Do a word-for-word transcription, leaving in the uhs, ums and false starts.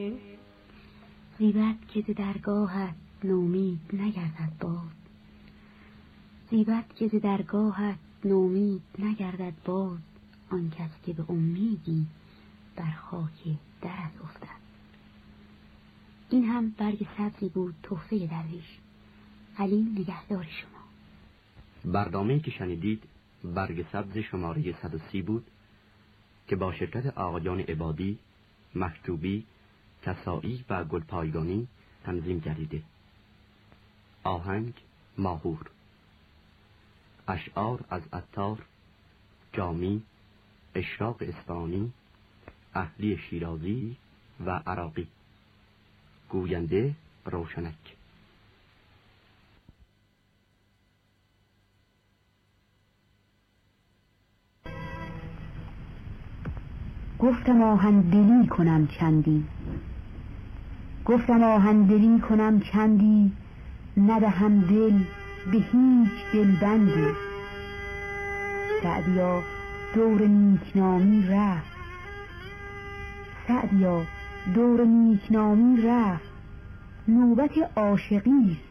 زیبد که ز درگاهت نومید نگردد باد، زیبد که ز درگاهت نومید نگردد باد، آن کس که به امیدی بر خاک درت افتد. این هم برگ سبزی بود تحفه درویش. علی نگهدار شما. برنامه‌ای که شنیدید برگ سبز شماره صد و سی بود که با شرکت آقایان عبادی، مکتوبی، کسایی و گلپایگانی تنظیم گردیده. آهنگ ماهور. اشعار از عطار، جامی، اشراق اصفهانی، اهلی شیرازی و عراقی. گوینده روشنک. گفتم آهندلی کنم چندی، گفتم آهندلی کنم چندی، ندهم دل به هیچ دلبندی. سعدیا دور نیکنامی رفت، سعدیا دور نیکنامی رفت، نوبت عاشقی